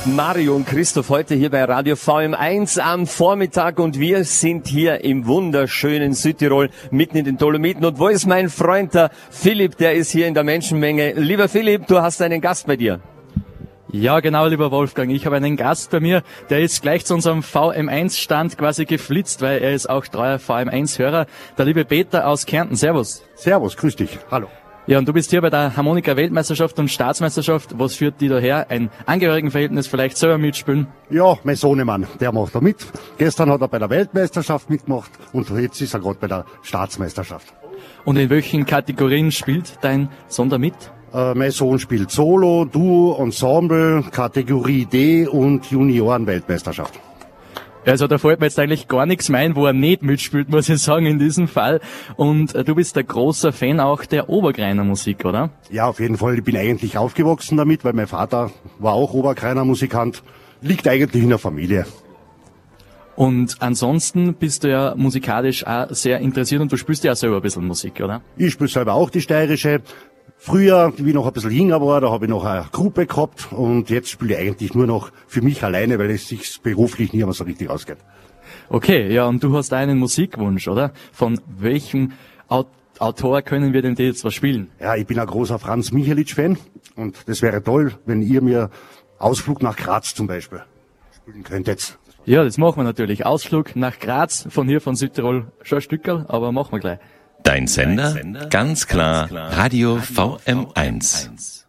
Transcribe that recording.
Mario und Christoph heute hier bei Radio VM1 am Vormittag und wir sind hier im wunderschönen Südtirol, mitten in den Dolomiten. Und wo ist mein Freund, der Philipp, der ist hier in der Menschenmenge. Lieber Philipp, du hast einen Gast bei dir. Ja, genau, lieber Wolfgang. Ich habe einen Gast bei mir, der ist gleich zu unserem VM1-Stand quasi geflitzt, weil er ist auch treuer VM1-Hörer. Der liebe Peter aus Kärnten. Servus. Servus, grüß dich. Hallo. Ja, und du bist hier bei der Harmonika-Weltmeisterschaft und Staatsmeisterschaft. Was führt die daher? Ein Angehörigenverhältnis, vielleicht selber mitspielen? Ja, mein Sohnemann, der macht da mit. Gestern hat er bei der Weltmeisterschaft mitgemacht und jetzt ist er gerade bei der Staatsmeisterschaft. Und in welchen Kategorien spielt dein Sohn da mit? Mein Sohn spielt Solo, Duo, Ensemble, Kategorie D und Junioren-Weltmeisterschaft. Also da fällt mir jetzt eigentlich gar nichts mehr ein, wo er nicht mitspielt, muss ich sagen, in diesem Fall. Und du bist ein großer Fan auch der Oberkreiner Musik, oder? Ja, auf jeden Fall. Ich bin eigentlich aufgewachsen damit, weil mein Vater war auch Oberkreiner Musikant. Liegt eigentlich in der Familie. Und ansonsten bist du ja musikalisch auch sehr interessiert und du spielst ja auch selber ein bisschen Musik, oder? Ich spiele selber auch die steirische. Früher, wie ich noch ein bisschen jünger war, da habe ich noch eine Gruppe gehabt und jetzt spiele ich eigentlich nur noch für mich alleine, weil es sich beruflich nie mehr so richtig ausgeht. Okay, ja, und du hast einen Musikwunsch, oder? Von welchem Autor können wir denn dir jetzt was spielen? Ja, ich bin ein großer Franz Michalitsch-Fan und das wäre toll, wenn ihr mir Ausflug nach Graz zum Beispiel spielen könntet. Ja, das machen wir natürlich. Ausflug nach Graz, von hier von Südtirol, schon ein Stückerl, aber machen wir gleich. Dein Sender? Ganz klar, Radio VM1.